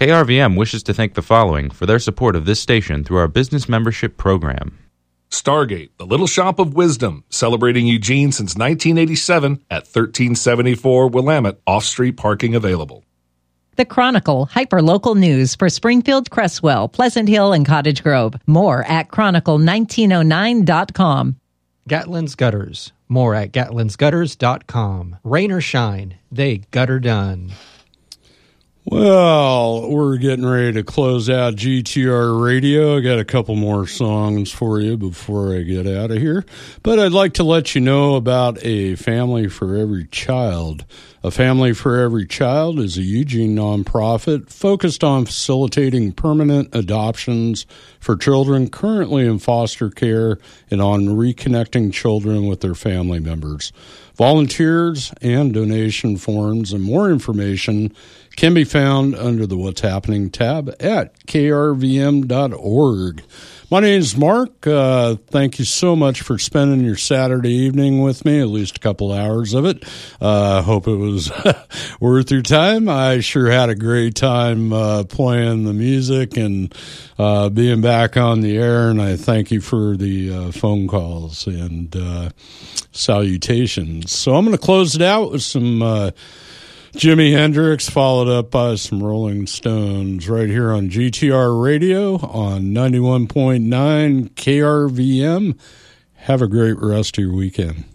KRVM wishes to thank the following for their support of this station through our business membership program. Stargate, the Little Shop of Wisdom, celebrating Eugene since 1987 at 1374 Willamette, off-street parking available. The Chronicle, hyper-local news for Springfield, Cresswell, Pleasant Hill, and Cottage Grove. More at chronicle1909.com. Gatlin's Gutters. More at gatlinsgutters.com. Rain or shine, they gutter done. Well, we're getting ready to close out GTR Radio. I got a couple more songs for you before I get out of here. But I'd like to let you know about A Family for Every Child. A Family for Every Child is a Eugene nonprofit focused on facilitating permanent adoptions for children currently in foster care and on reconnecting children with their family members. Volunteers and donation forms and more information can be found under the What's Happening tab at krvm.org. My name is Mark. Thank you so much for spending your Saturday evening with me, at least a couple hours of it. Hope it was worth your time. I sure had a great time playing the music and being back on the air, and I thank you for the phone calls and salutations. So I'm going to close it out with some Jimi Hendrix, followed up by some Rolling Stones right here on GTR Radio on 91.9 KRVM. Have a great rest of your weekend.